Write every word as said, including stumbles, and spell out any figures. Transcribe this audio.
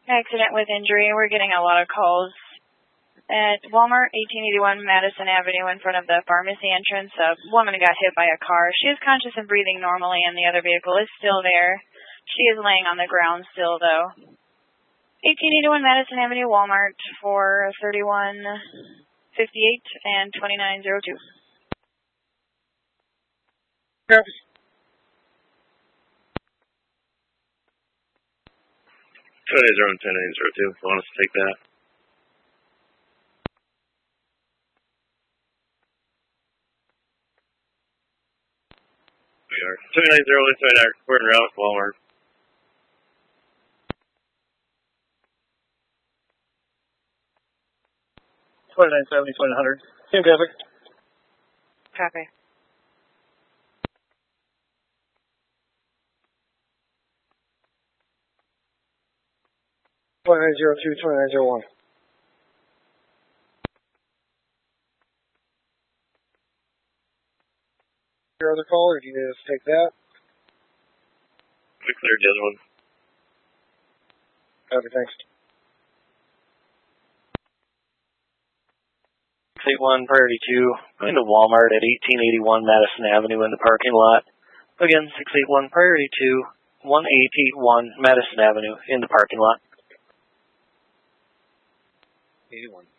Accident with injury. We're getting a lot of calls. At Walmart, eighteen eighty-one Madison Avenue, in front of the pharmacy entrance, a woman got hit by a car. She is conscious and breathing normally, and the other vehicle is still there. She is laying on the ground still, though. eighteen eighty-one Madison Avenue, Walmart, for thirty-one fifty-eight and twenty-nine oh two. Yes. twenty-nine oh one, twenty-nine oh two. Want us to take that? We are. twenty-nine oh one, twenty-nine, we're en route, Walmart. twenty-nine seventy, twenty-nine hundred. Same traffic. Copy. twenty-nine oh two, twenty-nine oh one. Your other call, or do you need us to take that? We cleared the other one. Copy, thanks. six eight one, priority two, going to Walmart at eighteen eighty-one Madison Avenue in the parking lot. Again, six eight one, priority two, eighteen eighty-one Madison Avenue in the parking lot. eighty-one.